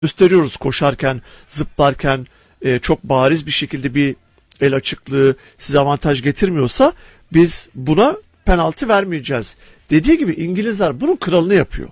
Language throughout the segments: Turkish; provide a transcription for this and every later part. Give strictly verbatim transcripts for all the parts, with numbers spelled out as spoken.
gösteriyoruz koşarken, zıplarken e, çok bariz bir şekilde bir el açıklığı size avantaj getirmiyorsa biz buna penaltı vermeyeceğiz. Dediği gibi İngilizler bunun kralını yapıyor.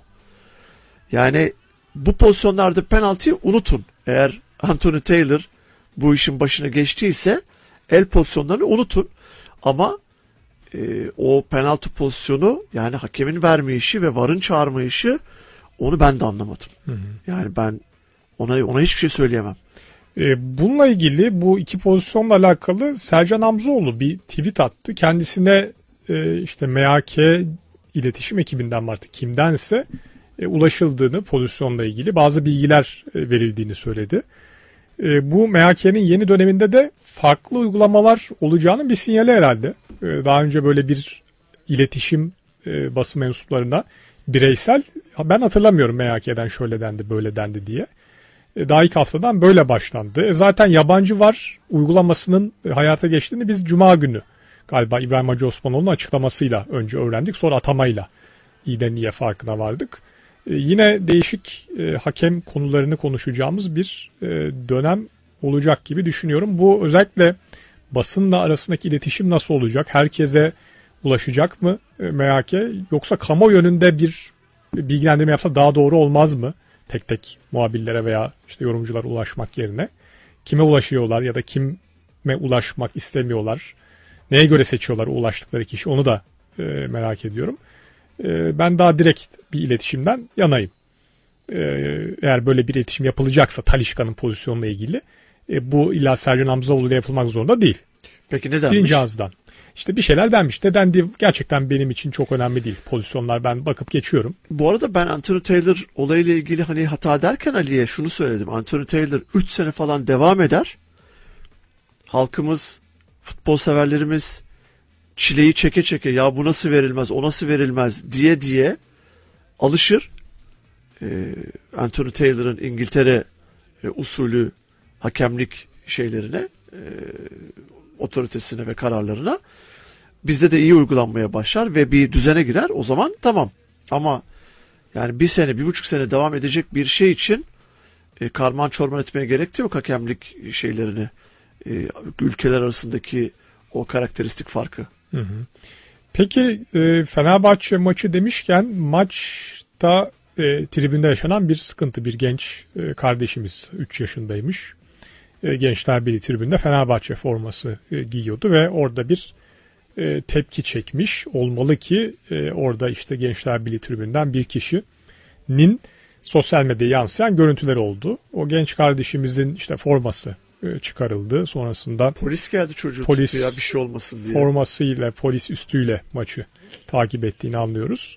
Yani bu pozisyonlarda penaltıyı unutun. Eğer Anthony Taylor bu işin başına geçtiyse el pozisyonlarını unutun. Ama e, o penaltı pozisyonu, yani hakemin vermeyişi ve VAR'ın çağırmayışı, onu ben de anlamadım. Hı hı. Yani ben ona ona hiçbir şey söyleyemem. E, bununla ilgili bu iki pozisyonla alakalı Sercan Hamzoğlu bir tweet attı. Kendisine e, işte M H K iletişim ekibinden mi artık kimdense e, ulaşıldığını, pozisyonla ilgili bazı bilgiler e, verildiğini söyledi. E, bu M H K'nin yeni döneminde de farklı uygulamalar olacağının bir sinyali herhalde. E, daha önce böyle bir iletişim e, basın mensuplarına bireysel, ben hatırlamıyorum M H K'den şöyle dendi böyle dendi diye. E, daha ilk haftadan böyle başlandı. E, zaten yabancı VAR uygulamasının hayata geçtiğini biz Cuma günü galiba İbrahim Hacı Osmanoğlu'nun açıklamasıyla önce öğrendik. Sonra atamayla iyiden iyiye farkına vardık. E, yine değişik e, hakem konularını konuşacağımız bir e, dönem olacak gibi düşünüyorum. Bu özellikle basınla arasındaki iletişim nasıl olacak? Herkese ulaşacak mı e, M H K? Yoksa kamuoyu yönünde bir bilgilendirme yapsa daha doğru olmaz mı? Tek tek muhabirlere veya işte yorumculara ulaşmak yerine. Kime ulaşıyorlar ya da kime ulaşmak istemiyorlar? Neye göre seçiyorlar ulaştıkları kişi? Onu da e, merak ediyorum. E, ben daha direkt bir iletişimden yanayım. E, eğer böyle bir iletişim yapılacaksa Talisca'nın pozisyonuna ilgili e, bu illa Sercan Hamzoğlu ile yapılmak zorunda değil. Peki ne denmiş? Birinci ağızdan. İşte bir şeyler denmiş. Ne dendiği gerçekten benim için çok önemli değil. Pozisyonlar, ben bakıp geçiyorum. Bu arada ben Anthony Taylor olayıyla ilgili hani hata derken Ali'ye şunu söyledim. Anthony Taylor üç sene falan devam eder. Halkımız, futbol severlerimiz çileyi çeke çeke ya bu nasıl verilmez, o nasıl verilmez diye diye alışır. Ee, Anthony Taylor'ın İngiltere e, usulü hakemlik şeylerine, e, otoritesine ve kararlarına bizde de iyi uygulanmaya başlar ve bir düzene girer. O zaman tamam. Ama yani bir sene, bir buçuk sene devam edecek bir şey için e, karman çorman etmeye gerek de yok hakemlik şeylerini. E, ülkeler arasındaki o karakteristik farkı. Hı hı. Peki e, Fenerbahçe maçı demişken maçta e, tribünde yaşanan bir sıkıntı. Bir genç e, kardeşimiz üç yaşındaymış. E, Gençler Birliği tribünde Fenerbahçe forması e, giyiyordu ve orada bir e, tepki çekmiş. Olmalı ki e, orada işte Gençler Birliği tribünden bir kişinin sosyal medyaya yansıyan görüntüleri oldu. O genç kardeşimizin işte forması e, çıkarıldı. Sonrasında polis geldi çocuğu polis ya bir şey olmasın diye. Formasıyla, polis üstüyle maçı takip ettiğini anlıyoruz.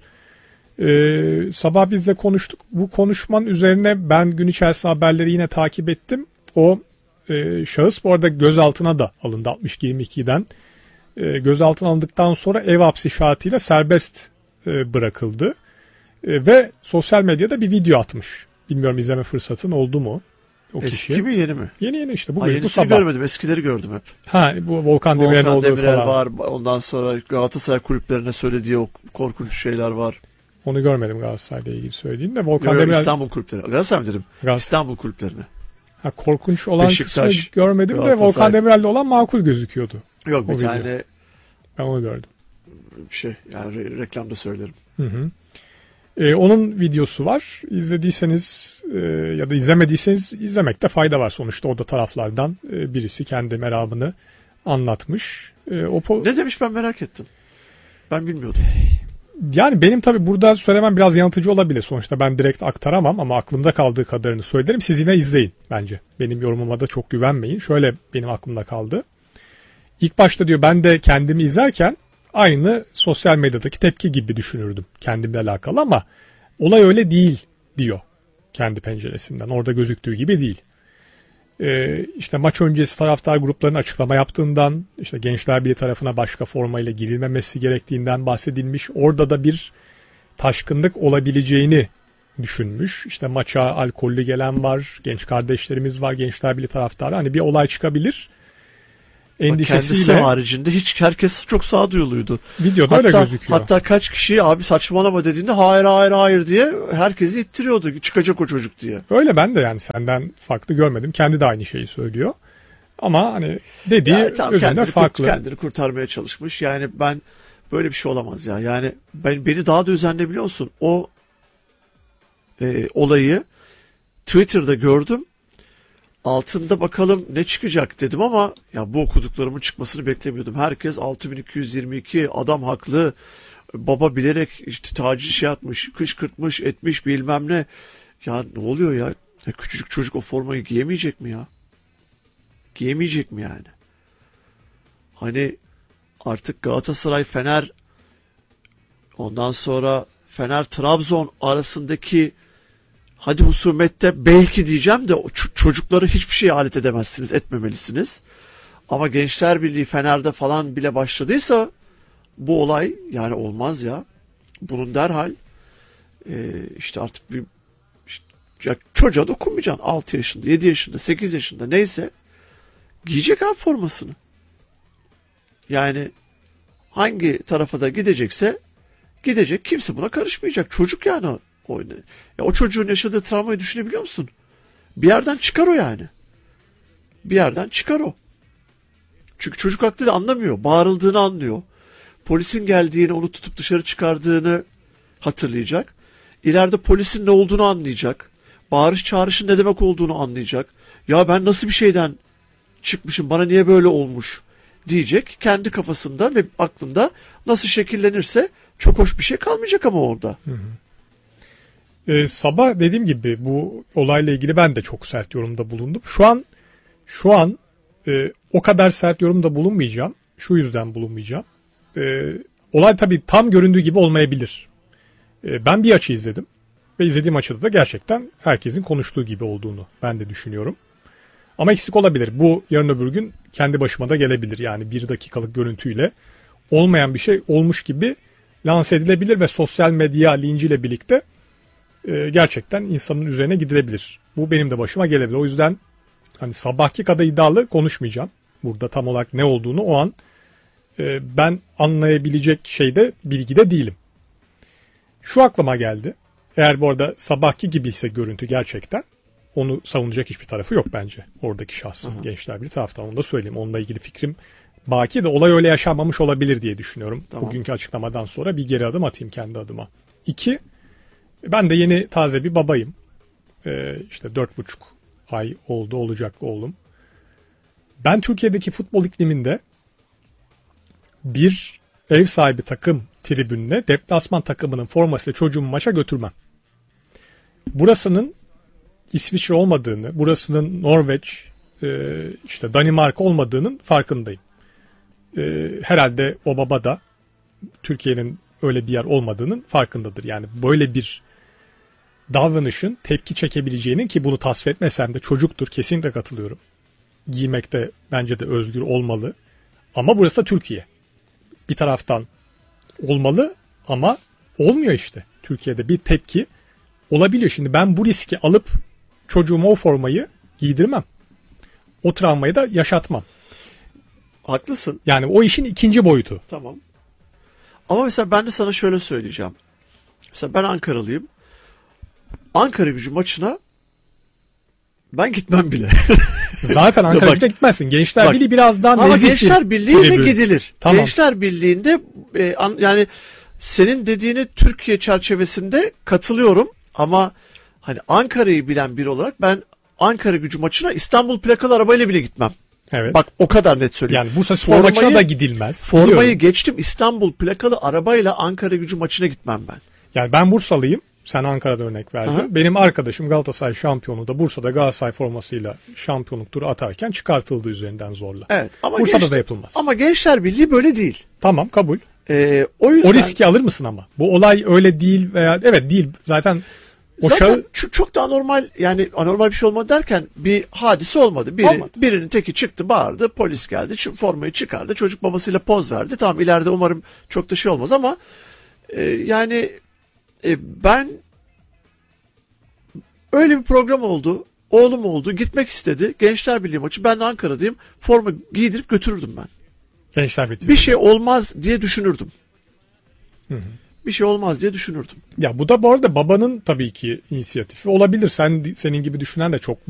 Ee, sabah biz de konuştuk. Bu konuşmanın üzerine ben gün içerisinde haberleri yine takip ettim. O e, şahıs bu arada gözaltına da alındı altmış yirmi ikiden. E, gözaltına alındıktan sonra ev hapsi şartıyla serbest e, bırakıldı. E, ve sosyal medyada bir video atmış. Bilmiyorum izleme fırsatın oldu mu? O Eski kişi. mi yeni mi? Yeni yeni işte. Bu, ha, bu sabah. görmedim. Eskileri gördüm hep. Ha, bu Volkan Demirel'in Volkan olduğu Demirel falan. var. Ondan sonra Galatasaray kulüplerine söylediği o korkunç şeyler var. Onu görmedim Galatasaray'la ilgili söylediğin de. Volkan Yok, Demirel... İstanbul kulüpleri. Galatasaray mı dedim? Galatasaray. İstanbul kulüplerine. Ha, korkunç olan Beşiktaş, kısmı görmedim de Galatasaray. Volkan Demirel'le olan makul gözüküyordu. Yok bir o tane video. Ben onu gördüm. Bir şey yani re- reklamda söylerim. Hı hı. Ee, onun videosu var. İzlediyseniz e, ya da izlemediyseniz izlemekte fayda var. Sonuçta o da taraflardan e, birisi kendi meramını anlatmış. E, o po- ne demiş ben merak ettim. Ben bilmiyordum. Yani benim tabii burada söylemem biraz yanıltıcı olabilir. Sonuçta ben direkt aktaramam ama aklımda kaldığı kadarını söylerim. Siz yine izleyin bence. Benim yorumuma da çok güvenmeyin. Şöyle benim aklımda kaldı. İlk başta diyor ben de kendimi izlerken aynı sosyal medyadaki tepki gibi düşünürdüm kendimle alakalı ama olay öyle değil diyor kendi penceresinden. Orada gözüktüğü gibi değil. Ee, işte maç öncesi taraftar gruplarının açıklama yaptığından, işte Gençler Birliği tarafına başka formayla girilmemesi gerektiğinden bahsedilmiş. Orada da bir taşkınlık olabileceğini düşünmüş. İşte maça alkollü gelen var, genç kardeşlerimiz var, Gençler Birliği taraftarı. Hani bir olay çıkabilir. endişesiyle. Kendisi haricinde hiç herkes çok sağduyuluydu. Videoda hatta, öyle gözüküyor. Hatta kaç kişi abi saçmalama dediğinde hayır hayır hayır diye herkesi ittiriyordu. Çıkacak o çocuk diye. Öyle, ben de yani senden farklı görmedim. Kendi de aynı şeyi söylüyor. Ama hani dediği Ya, tamam, özünde kendini, farklı. Kendini kurtarmaya çalışmış. Yani ben böyle bir şey olamaz ya. Yani ben beni daha da üzen ne biliyor musun? O e, olayı Twitter'da gördüm. Altında bakalım ne çıkacak dedim ama ya bu okuduklarımın çıkmasını beklemiyordum. Herkes altı bin iki yüz yirmi iki adam haklı. Baba bilerek işte taciz şey yapmış, kışkırtmış, etmiş bilmem ne. Ya ne oluyor ya? Ya küçücük çocuk o formayı giyemeyecek mi ya? Giyemeyecek mi yani? Hani artık Galatasaray, Fener, ondan sonra Fener, Trabzon arasındaki hadi husumette belki diyeceğim de çocukları hiçbir şeye alet edemezsiniz, etmemelisiniz. Ama Gençler Birliği Fener'de falan bile başladıysa bu olay yani olmaz ya. Bunun derhal e, işte artık bir işte, ya çocuğa dokunmayacaksın. altı yaşında, yedi yaşında, sekiz yaşında neyse giyecek abi formasını. Yani hangi tarafa da gidecekse gidecek. Kimse buna karışmayacak. Çocuk yani o. O, ya o çocuğun yaşadığı travmayı düşünebiliyor musun? Bir yerden çıkar o yani. Bir yerden çıkar o. Çünkü çocuk aklıyla anlamıyor. Bağırıldığını anlıyor. Polisin geldiğini, onu tutup dışarı çıkardığını hatırlayacak. İleride polisin ne olduğunu anlayacak. Bağırış çağrışın ne demek olduğunu anlayacak. Ya ben nasıl bir şeyden çıkmışım, bana niye böyle olmuş diyecek. Kendi kafasında ve aklında nasıl şekillenirse çok hoş bir şey kalmayacak ama orada. Hı hı. Ee, sabah dediğim gibi bu olayla ilgili ben de çok sert yorumda bulundum. Şu an şu an e, o kadar sert yorumda bulunmayacağım. Şu yüzden bulunmayacağım. E, olay tabii tam göründüğü gibi olmayabilir. E, ben bir açı izledim ve izlediğim açıda da gerçekten herkesin konuştuğu gibi olduğunu ben de düşünüyorum. Ama eksik olabilir. Bu yarın öbür gün kendi başıma da gelebilir. Yani bir dakikalık görüntüyle olmayan bir şey olmuş gibi lanse edilebilir ve sosyal medya linciyle birlikte e, gerçekten insanın üzerine gidilebilir. Bu benim de başıma gelebilir. O yüzden hani sabahki kadar iddialı konuşmayacağım. Burada tam olarak ne olduğunu o an e, ben anlayabilecek şeyde, bilgide değilim. Şu aklıma geldi. Eğer bu arada sabahki gibi ise görüntü gerçekten, onu savunacak hiçbir tarafı yok bence. Oradaki şahsın, Aha. Gençler bir taraftan, onu da söyleyeyim. Onunla ilgili fikrim baki de olay öyle yaşanmamış olabilir diye düşünüyorum. Tamam. Bugünkü açıklamadan sonra bir geri adım atayım kendi adıma. İki, ben de yeni taze bir babayım. Ee, işte dört buçuk ay oldu olacak oğlum. Ben Türkiye'deki futbol ikliminde bir ev sahibi takım tribününe deplasman takımının formasıyla çocuğumu maça götürmem. Burasının İsviçre olmadığını, burasının Norveç, işte Danimarka olmadığının farkındayım. Herhalde o baba da Türkiye'nin öyle bir yer olmadığının farkındadır. Yani böyle bir davranışın tepki çekebileceğinin, ki bunu tasvip etmesem de çocuktur, kesinlikle katılıyorum. Giymekte bence de özgür olmalı. Ama burası da Türkiye. Bir taraftan olmalı ama olmuyor işte. Türkiye'de bir tepki olabiliyor. Şimdi ben bu riski alıp çocuğuma o formayı giydirmem. O travmayı da yaşatmam. Haklısın. Yani o işin ikinci boyutu. Tamam. Ama mesela ben de sana şöyle söyleyeceğim. Mesela ben Ankaralıyım. Ankara Gücü maçına ben gitmem bile. Zaten Ankara Gücü'ne gitmezsin. Gençler bak, Birliği biraz daha nezih. Ama Gençler Birliği'ne gidilir. Tamam. Gençler Birliği'nde e, an, yani senin dediğini Türkiye çerçevesinde katılıyorum ama hani Ankara'yı bilen biri olarak ben Ankara Gücü maçına İstanbul plakalı arabayla bile gitmem. Evet. Bak o kadar net söylüyorum. Yani Bursa Spor maçına da gidilmez. Formayı biliyorum. geçtim, İstanbul plakalı arabayla Ankara Gücü maçına gitmem ben. Yani ben Bursalıyım. Sen Ankara'da örnek verdin. Aha. Benim arkadaşım Galatasaray şampiyonu da Bursa'da Galatasaray formasıyla şampiyonluk turu atarken çıkartıldı üzerinden zorla. Evet. Ama Bursa'da genç, da yapılmaz. Ama Gençler Birliği böyle değil. Tamam, kabul. Ee, o, yüzden, o riski alır mısın ama? Bu olay öyle değil veya evet değil. Zaten o Zaten şahı... çok, çok da anormal, yani anormal bir şey olmadı derken bir hadise olmadı. Biri, olmadı. Birinin teki çıktı, bağırdı, polis geldi, şu formayı çıkardı, çocuk babasıyla poz verdi. Tamam, ileride umarım çok da şey olmaz ama e, yani e, ben öyle bir program oldu. Oğlum oldu, gitmek istedi. Gençler Birliği maçı. Ben de Ankara'dayım. Forma giydirip götürürdüm ben. Gençler Birliği. Bir şey olmaz diye düşünürdüm. Hı hı. Bir şey olmaz diye düşünürdüm. Ya bu da bu arada babanın tabii ki inisiyatifi olabilir. Sen senin gibi düşünen de çok